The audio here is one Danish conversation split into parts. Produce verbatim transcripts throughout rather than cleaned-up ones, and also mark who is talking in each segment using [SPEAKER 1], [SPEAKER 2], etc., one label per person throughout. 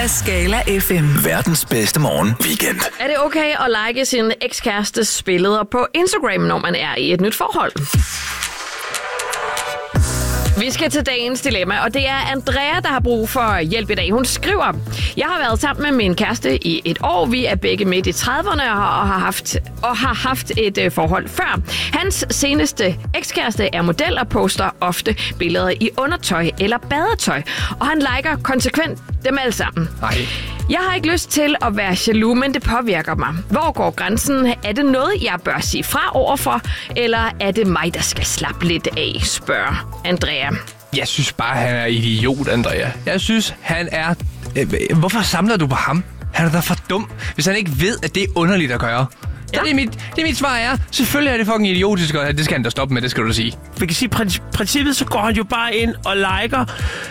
[SPEAKER 1] Skala F M.
[SPEAKER 2] Verdens bedste morgen weekend.
[SPEAKER 3] Er det okay at like sin ekskærestes billeder på Instagram, når man er i et nyt forhold? Vi skal til dagens dilemma, og det er Andrea, der har brug for hjælp i dag. Hun skriver: Jeg har været sammen med min kæreste i et år. Vi er begge midt i trediverne og har haft, og har haft et øh, forhold før. Hans seneste ekskæreste er model og poster ofte billeder i undertøj eller badetøj. Og han liker konsekvent dem alle sammen.
[SPEAKER 4] Nej.
[SPEAKER 3] Jeg har ikke lyst til at være jaloux, men det påvirker mig. Hvor går grænsen? Er det noget, jeg bør sige fra overfor? Eller er det mig, der skal slappe lidt af, spørger Andrea.
[SPEAKER 4] Jeg synes bare, han er idiot, Andrea. Jeg synes, han er... Øh, hvorfor samler du på ham? Han er da for dum, hvis han ikke ved, at det er underligt at gøre. Ja. Det, er mit, det er mit svar er, selvfølgelig er det fucking idiotisk, og det skal han da stoppe med, det skal du da sige.
[SPEAKER 5] Vi kan sige, i princippet så går han jo bare ind og liker,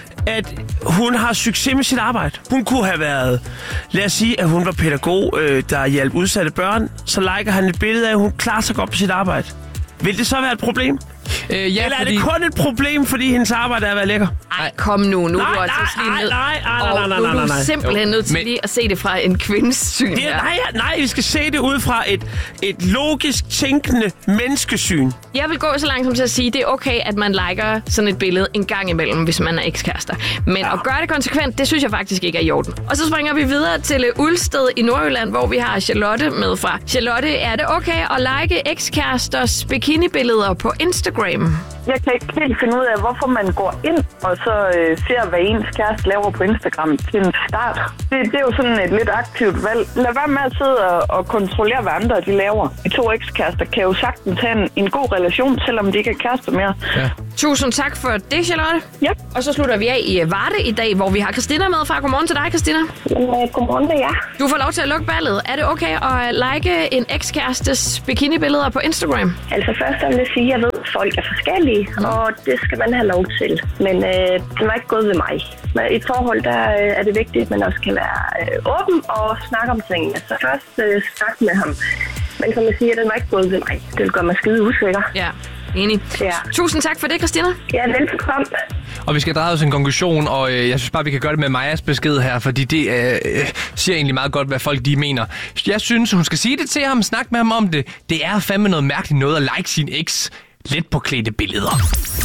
[SPEAKER 5] at hun har succes med sit arbejde. Hun kunne have været, lad os sige, at hun var pædagog, øh, der hjalp udsatte børn, så liker han et billede af, at hun klarer sig godt på sit arbejde. Vil det så være et problem?
[SPEAKER 4] Øh, ja,
[SPEAKER 5] Eller er
[SPEAKER 4] fordi...
[SPEAKER 5] det kun et problem, fordi hendes arbejde er at være lækker?
[SPEAKER 3] Ej, kom nu. Nu er
[SPEAKER 5] nej,
[SPEAKER 3] du altså
[SPEAKER 5] nej,
[SPEAKER 3] lige ned.
[SPEAKER 5] nej, nej, nej, nej, nej,
[SPEAKER 3] Og nu er du
[SPEAKER 5] nej.
[SPEAKER 3] simpelthen nødt til
[SPEAKER 4] Men...
[SPEAKER 3] lige at se det fra en kvindes syn.
[SPEAKER 5] Det er, nej, nej, vi skal se det ud fra et, et logisk tænkende menneskesyn.
[SPEAKER 3] Jeg vil gå så langt som til at sige, at det er okay, at man liker sådan et billede en gang imellem, hvis man er ekskærester. Men ja. At gøre det konsekvent, det synes jeg faktisk ikke er i orden. Og så springer vi videre til Ulsted i Nordjylland, hvor vi har Charlotte med fra. Charlotte, er det okay at like ekskæresters bikinibilleder på Instagram?
[SPEAKER 6] Jeg kan ikke helt finde ud af, hvorfor man går ind og så øh, ser, hvad ens kæreste laver på Instagram til en start. Det, det er jo sådan et lidt aktivt valg. Lad være med at sidde og, og kontrollere, hvad andre de laver. De to ekskærester kan jo sagtens have en, en god relation, selvom de ikke er kærester mere.
[SPEAKER 4] Ja.
[SPEAKER 3] Tusind tak for det, Charlotte.
[SPEAKER 6] Ja.
[SPEAKER 3] Og så slutter vi af i Varde i dag, hvor vi har Christina med fra. Godmorgen til dig, Christina.
[SPEAKER 6] Jamen, godmorgen til jer.
[SPEAKER 3] Du får lov til at lukke ballet. Er det okay at like en ekskærestes bikinibilleder på Instagram?
[SPEAKER 7] Altså først vil jeg sige, at jeg ved, at folk er forskellige, og det skal man have lov til. Men øh, det var ikke gået ved mig. Men i et forhold, der øh, er det vigtigt, at man også kan være øh, åben og snakke om tingene. Så først øh, snak med ham. Men som jeg siger, den var ikke gået ved mig. Det vil gøre mig skide usikker.
[SPEAKER 3] Ja, enig.
[SPEAKER 7] Ja.
[SPEAKER 3] Tusind tak for det, Christina.
[SPEAKER 7] Ja, velbekomme.
[SPEAKER 4] Og vi skal dreje os en konklusion, og øh, jeg synes bare, vi kan gøre det med Majas besked her, fordi det øh, øh, siger egentlig meget godt, hvad folk de mener. Jeg synes, hun skal sige det til ham, snakke med ham om det. Det er fandme noget mærkeligt noget at like sin eks let påklædte billeder.